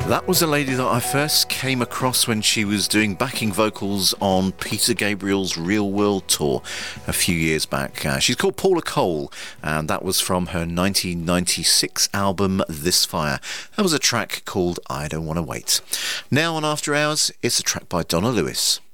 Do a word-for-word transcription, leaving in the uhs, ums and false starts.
That was a lady that I first came across when she was doing backing vocals on Peter Gabriel's Real World Tour a few years back. Uh, she's called Paula Cole, and that was from her nineteen ninety-six album This Fire. That was a track called I Don't Want to Wait. Now on After Hours, it's a track by Donna Lewis.